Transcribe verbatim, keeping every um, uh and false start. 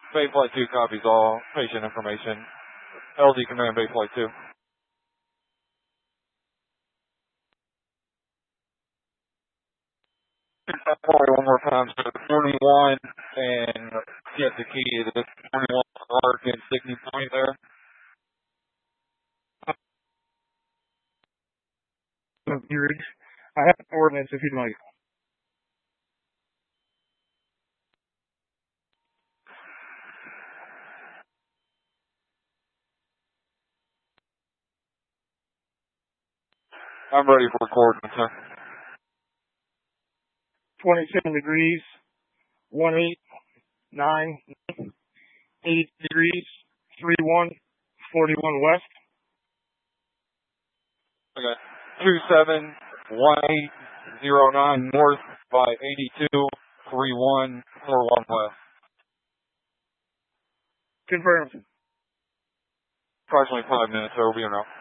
Bay Flight two copies all patient information. L D Command Bay Flight two. Probably one more time. So forty-one and get the key to this forty-one arc and Stickney Point there. I have coordinates if you'd like. I'm ready for coordinates, sir. twenty-seven degrees, one eight nine, eight degrees, three one, forty-one west. Okay. two seven one eight zero nine north by eighty-two, three one, four one west. Confirmed. Approximately five minutes, sir. We'll be in route.